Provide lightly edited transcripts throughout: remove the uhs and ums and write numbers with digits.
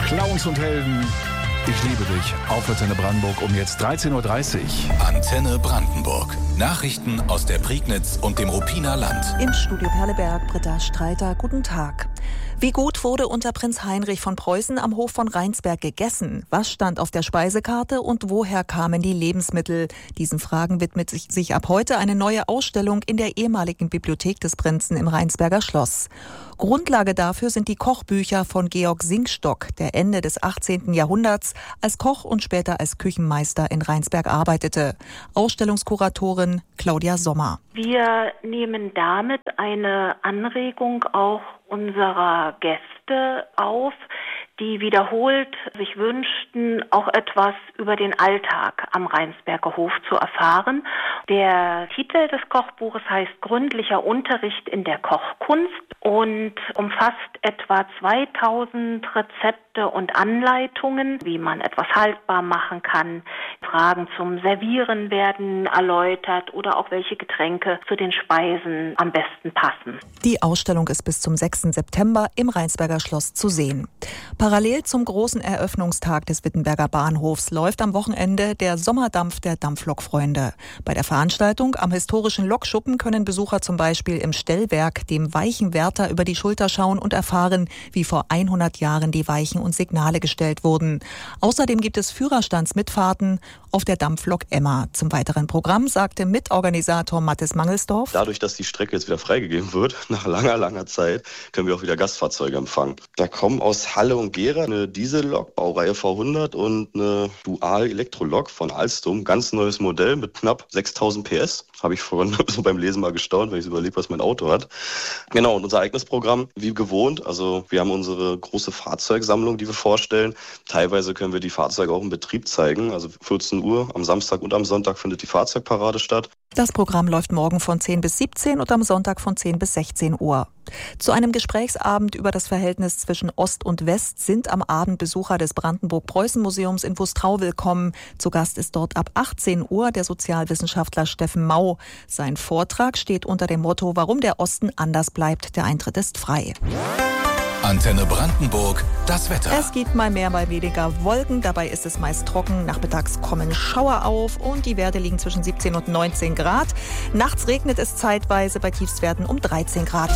Clowns und Helden, ich liebe dich. Auf Antenne Brandenburg um jetzt 13.30 Uhr. Antenne Brandenburg. Nachrichten aus der Prignitz und dem Ruppiner Land. Im Studio Perleberg, Britta Streiter, guten Tag. Wie gut wurde unter Prinz Heinrich von Preußen am Hof von Rheinsberg gegessen? Was stand auf der Speisekarte und woher kamen die Lebensmittel? Diesen Fragen widmet sich ab heute eine neue Ausstellung in der ehemaligen Bibliothek des Prinzen im Rheinsberger Schloss. Grundlage dafür sind die Kochbücher von Georg Singstock, der Ende des 18. Jahrhunderts als Koch und später als Küchenmeister in Rheinsberg arbeitete. Ausstellungskuratorin Claudia Sommer. Wir nehmen damit eine Anregung auch unserer Gäste auf, die wiederholt sich wünschten, auch etwas über den Alltag am Rheinsberger Hof zu erfahren. Der Titel des Kochbuches heißt Gründlicher Unterricht in der Kochkunst und umfasst etwa 2000 Rezepte und Anleitungen, wie man etwas haltbar machen kann. Fragen zum Servieren werden erläutert oder auch welche Getränke zu den Speisen am besten passen. Die Ausstellung ist bis zum 6. September im Rheinsberger Schloss zu sehen. Parallel zum großen Eröffnungstag des Wittenberger Bahnhofs läuft am Wochenende der Sommerdampf der Dampflokfreunde. Bei der Veranstaltung am historischen Lokschuppen können Besucher zum Beispiel im Stellwerk dem Weichenwärter über die Schulter schauen und erfahren, wie vor 100 Jahren die Weichen und Signale gestellt wurden. Außerdem gibt es Führerstandsmitfahrten auf der Dampflok Emma. Zum weiteren Programm sagte Mitorganisator Mathis Mangelsdorf: Dadurch, dass die Strecke jetzt wieder freigegeben wird, nach langer Zeit, können wir auch wieder Gastfahrzeuge empfangen. Da kommen aus Halle und Gera eine Diesellok, Baureihe V100 und eine Dual-Elektrolok von Alstom. Ganz neues Modell mit knapp 6000 PS. Habe ich vorhin so beim Lesen mal gestaunt, wenn ich überlege, was mein Auto hat. Genau, und unser eigenes Programm, wie gewohnt. Also wir haben unsere große Fahrzeugsammlung, die wir vorstellen. Teilweise können wir die Fahrzeuge auch im Betrieb zeigen. Also 14 Uhr am Samstag und am Sonntag findet die Fahrzeugparade statt. Das Programm läuft morgen von 10 bis 17 und am Sonntag von 10 bis 16 Uhr. Zu einem Gesprächsabend über das Verhältnis zwischen Ost und West sind am Abend Besucher des Brandenburg-Preußen-Museums in Wustrau willkommen. Zu Gast ist dort ab 18 Uhr der Sozialwissenschaftler Steffen Mau. Sein Vortrag steht unter dem Motto „Warum der Osten anders bleibt. Der Eintritt ist frei“. Antenne Brandenburg, das Wetter. Es gibt mal mehr, mal weniger Wolken. Dabei ist es meist trocken. Nachmittags kommen Schauer auf und die Werte liegen zwischen 17 und 19 Grad. Nachts regnet es zeitweise bei Tiefstwerten um 13 Grad.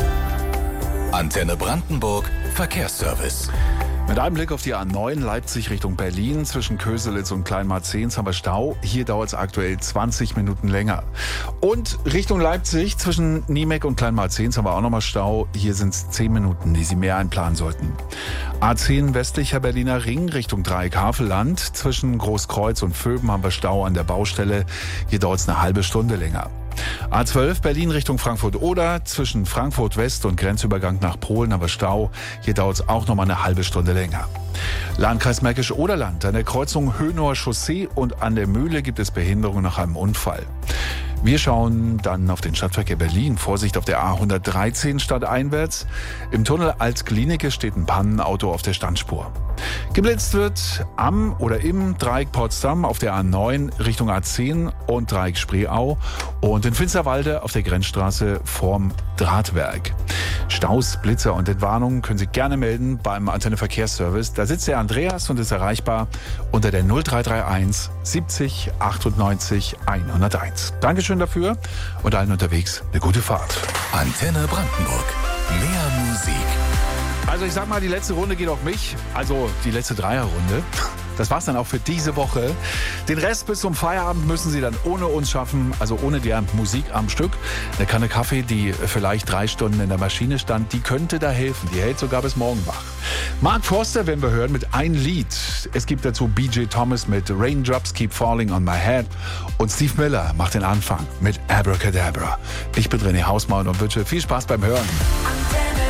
Antenne Brandenburg, Verkehrsservice. Mit einem Blick auf die A9 Leipzig Richtung Berlin. Zwischen Köselitz und Kleinmarzehns haben wir Stau. Hier dauert es aktuell 20 Minuten länger. Und Richtung Leipzig zwischen Niemek und Kleinmarzehns haben wir auch nochmal Stau. Hier sind es 10 Minuten, die Sie mehr einplanen sollten. A10 westlicher Berliner Ring Richtung Dreieck Havelland. Zwischen Großkreuz und Vöben haben wir Stau an der Baustelle. Hier dauert es eine halbe Stunde länger. A12 Berlin Richtung Frankfurt-Oder. Zwischen Frankfurt West und Grenzübergang nach Polen haben wir Stau. Hier dauert es auch noch mal eine halbe Stunde länger. Landkreis Märkisch-Oderland. An der Kreuzung Hönower Chaussee und an der Mühle gibt es Behinderung nach einem Unfall. Wir schauen dann auf den Stadtverkehr Berlin. Vorsicht auf der A113 stadteinwärts. Im Tunnel Alt-Klinike steht ein Pannenauto auf der Standspur. Geblitzt wird am oder im Dreieck Potsdam auf der A9 Richtung A10 und Dreieck Spreeau und in Finsterwalde auf der Grenzstraße vorm Drahtwerk. Staus, Blitzer und Entwarnungen können Sie gerne melden beim Antenne Verkehrsservice. Da sitzt der Andreas und ist erreichbar unter der 0331 70 98 101. Dankeschön dafür und allen unterwegs eine gute Fahrt. Antenne Brandenburg. Mehr Musik. Also ich sag mal, die letzte Runde geht auf mich. Also die letzte Dreierrunde. Das war's dann auch für diese Woche. Den Rest bis zum Feierabend müssen Sie dann ohne uns schaffen, also ohne der Musik am Stück. Eine Kanne Kaffee, die vielleicht 3 Stunden in der Maschine stand, die könnte da helfen. Die hält sogar bis morgen wach. Mark Forster werden wir hören mit ein Lied. Es gibt dazu B.J. Thomas mit Raindrops Keep Falling on My Head. Und Steve Miller macht den Anfang mit Abracadabra. Ich bin René Hausmann und wünsche viel Spaß beim Hören.